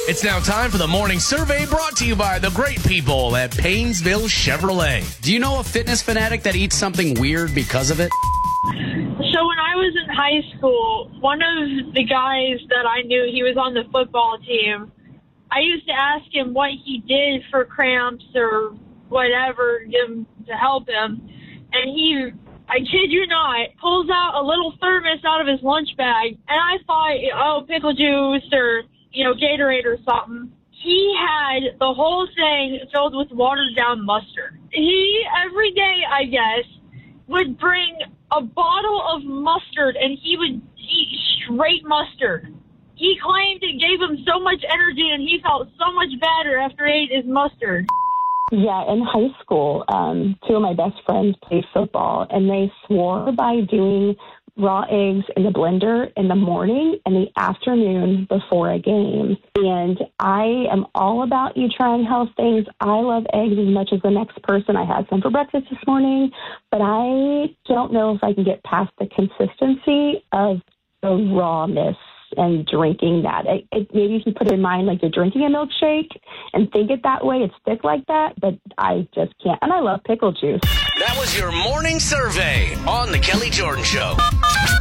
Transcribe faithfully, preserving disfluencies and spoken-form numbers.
It's now time for the morning survey brought to you by the great people at Paynesville Chevrolet. Do you know a fitness fanatic that eats something weird because of it? So when I was in high school, one of the guys that I knew, he was on the football team. I used to ask him what he did for cramps or whatever him to help him. And he, I kid you not, pulls out a little thermos out of his lunch bag. And I thought, oh, pickle juice or, you know, Gatorade or something. He had the whole thing filled with watered down mustard. He, every day, I guess, would bring a bottle of mustard and he would eat straight mustard. He claimed it gave him so much energy and he felt so much better after he ate his mustard. Yeah, in high school, um, two of my best friends played football, and they swore by doing raw eggs in the blender in the morning and the afternoon before a game. And I am all about you trying health things. I love eggs as much as the next person. I had some for breakfast this morning, but I don't know if I can get past the consistency of the rawness and drinking that. It, it, maybe if you put it in mind like you're drinking a milkshake and think it that way, it's thick like that, but I just can't. And I love pickle juice. That was your morning survey on The Kelly Jordan Show.